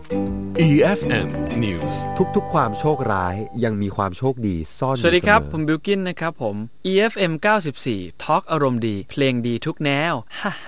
EFM News ทุกๆความโชคร้ายยังมีความโชคดีซ่อนอยู่เสมอสวัสดีครับผมบิลกินนะครับผม EFM 94 Talk อารมณ์ดีเพลงดีทุกแนว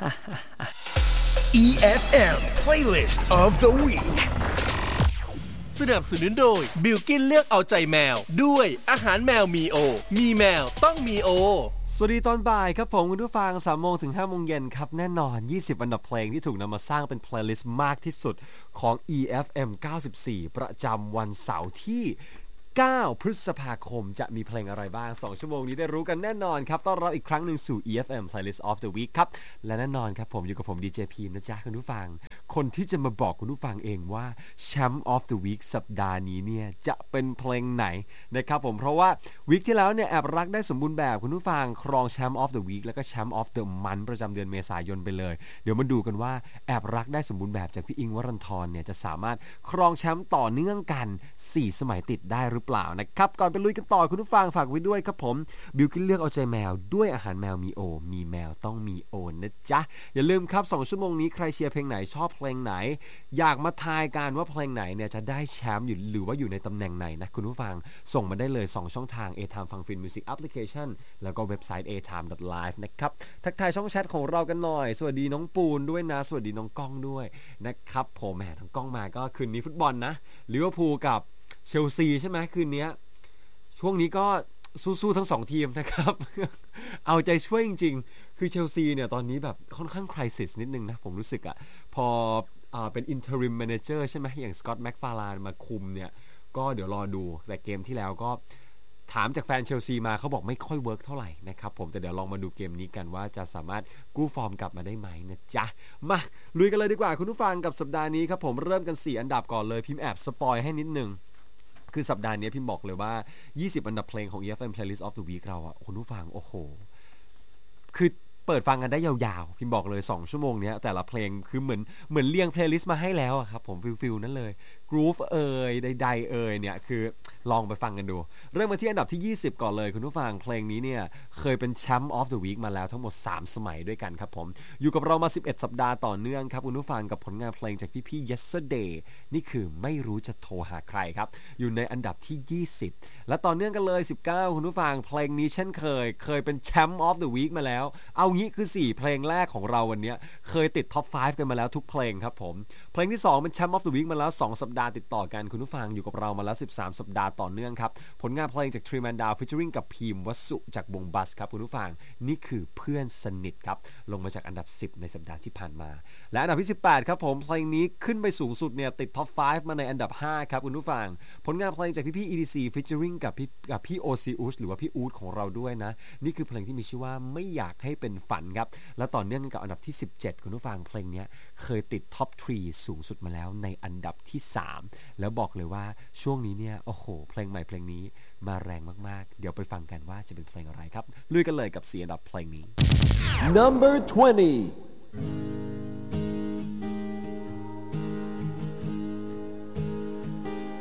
EFM Playlist of the Week สนับสนุนโดยบิลกินเลือกเอาใจแมวด้วยอาหารแมวมีโอมีแมวต้องมีโอสวัสดีตอนบ่ายครับผมคุณผู้ฟัง 3 โมงถึง 5 โมงเย็นครับแน่นอน20อันดับเพลงที่ถูกนำมาสร้างเป็นเพลย์ลิสต์มากที่สุดของ EFM 94 ประจำวันเสาร์ที่9 พฤษภาคมจะมีเพลงอะไรบ้าง2ชั่วโมงนี้ได้รู้กันแน่นอนครับต้อนรับอีกครั้งหนึ่งสู่ EFM Playlist of the Week ครับและแน่นอนครับผมอยู่กับผมดีเจพีมนะจ๊ะคุณผู้ฟังคนที่จะมาบอกคุณผู้ฟังเองว่าแชมป์ of the Week สัปดาห์นี้เนี่ยจะเป็นเพลงไหนนะครับผมเพราะว่าวีคที่แล้วเนี่ยแอบรักได้สมบูรณ์แบบคุณผู้ฟังครองแชมป์ of the Week แล้วก็แชมป์ of the Month ประจำเดือนเมษายนไปเลยเดี๋ยวมาดูกันว่าแอบรักได้สมบูรณ์แบบจากพี่อิงค์วรันธรเนี่ยจะสามารถครองแชมป์ต่อเนื่องกัน4สมัยติดได้หรือเปล่านะครับก่อนไปลุยกันต่อคุณผู้ฟังฝากไว้ด้วยครับผมบิลกินเลือกเอาใจแมวด้วยอาหารแมวมีโอมีแมวต้องมีโอนะจ๊ะอย่าลืมครับ2ชั่วโมงนี้ใครเชียร์เพลงไหนชอบเพลงไหนอยากมาทายกันว่าเพลงไหนเนี่ยจะได้แชมป์อยู่หรือว่าอยู่ในตำแหน่งไหนนะคุณผู้ฟังส่งมาได้เลย2ช่องทาง A-Time ฟังฟิน Music Application แล้วก็เว็บไซต์ atime.live นะครับทักทายช่องแชทของเรากันหน่อยสวัสดีน้องปูนด้วยนะสวัสดีน้องก้องด้วยนะครับผมแหมทั้งก้องมาก็คืนนี้ฟุตบอลนะลิเวอร์พูลกับเชลซีใช่ไหมคืนนี้ช่วงนี้ก็สู้ๆทั้ง2ทีมนะครับเอาใจช่วยจริงๆคือเชลซีเนี่ยตอนนี้แบบค่อนข้างไครซิสนิดนึงนะผมรู้สึกอ่ะพอเป็นอินเทอริมแมเนเจอร์ใช่ไหมอย่างสกอตต์แม็กฟาร์ลานมาคุมเนี่ยก็เดี๋ยวรอดูแต่เกมที่แล้วก็ถามจากแฟนเชลซีมาเขาบอกไม่ค่อยเวิร์กเท่าไหร่นะครับผมแต่เดี๋ยวลองมาดูเกมนี้กันว่าจะสามารถกู้ฟอร์มกลับมาได้ไหมนะจ๊ะมาลุยกันเลยดีกว่าคุณผู้ฟังกับสัปดาห์นี้ครับผมเริ่มกัน4อันดับก่อนเลยพิมพ์แอบสปอยให้นิดนึงคือสัปดาห์นี้พิมพ์บอกเลยว่า20อันดับเพลงของ EFM Playlist of the Week เราอ่ะคุณผู้ฟังโอ้โหคือเปิดฟังกันได้ยาวๆพิมพ์บอกเลย2ชั่วโมงนี้แต่ละเพลงคือเหมือนเรียงเพลย์ลิสต์มาให้แล้วอะครับผมฟิลนั้นเลยกรูฟใดๆเนี่ยคือลองไปฟังกันดูเริ่มมาที่อันดับที่20ก่อนเลยคุณผู้ฟังเพลงนี้เนี่ยเคยเป็นแชมป์ of the week มาแล้วทั้งหมด3สมัยด้วยกันครับผมอยู่กับเรามา11สัปดาห์ต่อเนื่องครับคุณผู้ฟังกับผลงานเพลงจากพี่ๆ Yesterday นี่คือไม่รู้จะโทรหาใครครับอยู่ในอันดับที่20และต่อเนื่องกันเลย19คุณผู้ฟังเพลงนี้เช่นเคยเป็นแชมป์ of the week มาแล้วเอางี้คือ4เพลงแรกของเราวันนี้เคยติดท็อป5กันมาแล้วทุกเพลงครับผมเพลงที่2เป็นแชมป์ of the week มาแล้ว2สัปดาห์ติดต่อกันคุณผู้ฟังอยู่กับเรามาแล้ว13สัปดาห์ต่อเนื่องครับผลงานเพลงจาก Three Man Down featuring กับพีมวสุจากวงบัสครับคุณผู้ฟังนี่คือเพื่อนสนิทครับลงมาจากอันดับ10ในสัปดาห์ที่ผ่านมาและอันดับที่18ครับผมเพลงนี้ขึ้นไปสูงสุดเนี่ยติดท็อป5มาในอันดับ5ครับคุณผู้ฟังผลงานเพลงจากพี่ๆ EDC featuring กับพี่โอซีอุสหรือว่าพี่อู๊ดของเราด้วยนะนี่คือเพลงที่มีชื่อว่าไม่อยากให้เป็นฝันครับและต่อเนื่องกับอันดับที่17คุณผู้ฟังเพลงนี้เคยติดท็อป3สูงสุดมาแล้วในอันดับที่3แล้วบอกเลยว่าช่วงนี้เนี่ยโอ้โหเพลงใหม่เพลงนี้มาแรงมากๆเดี๋ยวไปฟังกันว่าจะเป็นเพลงอะไรครับลุยกันเลยกับ4อันดับเพลงนี้ Number 20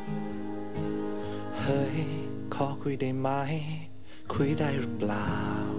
เฮ้ยขอคุยได้ไหมคุยได้หรือเปล่า